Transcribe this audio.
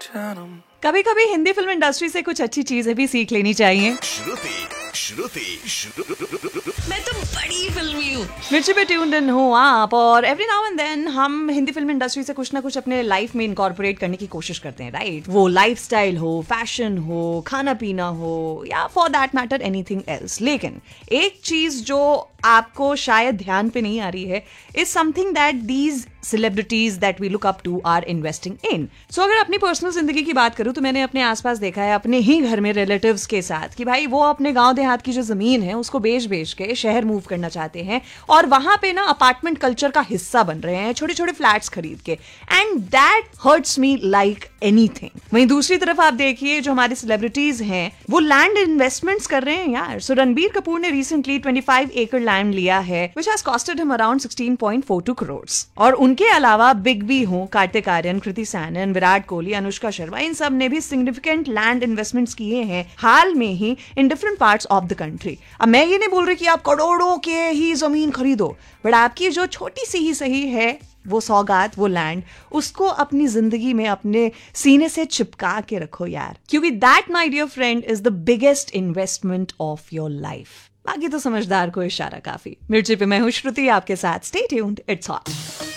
कभी कभी Hindi film industry से कुछ अच्छी चीजें भी सीख लेनी चाहिए। मैं तो बड़ी फिल्मी हूँ। मिर्ची पे ट्यून्ड इन हो आप, और एवरी नाउ एंड देन हम हिंदी फिल्म इंडस्ट्री से कुछ ना कुछ अपने लाइफ में इनकॉर्पोरेट करने की कोशिश करते हैं, राइट? वो लाइफस्टाइल हो, फैशन हो, खाना पीना हो, या for that matter anything else. लेकिन एक चीज जो आपको शायद ध्यान पे नहीं आ रही है is something that these celebrities that we look up to are investing in. सो अगर अपनी पर्सनल जिंदगी की बात करूं तो मैंने अपने आसपास देखा है, अपने ही घर में रिलेटिव्स के साथ, कि भाई वो अपने गांव देहात की जो जमीन है उसको बेच के शहर मूव करना चाहते हैं और वहां पे ना अपार्टमेंट कल्चर का हिस्सा बन रहे हैं, छोटे छोटे फ्लैट्स खरीद के। And that hurts me like anything. वहीं दूसरी तरफ आप देखिए जो हमारे सेलिब्रिटीज हैं वो लैंड इन्वेस्टमेंट्स कर रहे हैं यार। सो रणबीर कपूर ने रिसेंटली 25 एकड़ लैंड लिया है which has costed him around 16.42 crores। और उनके अलावा बिग बी हो, कार्तिक आर्यन, कृति सैनन, विराट कोहली, अनुष्का शर्मा, इन सब ने भी सिग्निफिकेंट लैंड इन्वेस्टमेंट्स किए हैं हाल में ही in different parts of the country. अब मैं ये नहीं बोल रही कि आप करोड़ों के ही जमीन खरीदो, बट आपकी जो छोटी सी ही सही है वो सौगात, वो लैंड, उसको अपनी जिंदगी में अपने सीने से चिपका के रखो यार, क्योंकि that my dear friend is the biggest investment of your life. बाकी तो समझदार को इशारा काफी। मिर्ची पे मैं हूं श्रुति आपके साथ। Stay tuned, it's hot.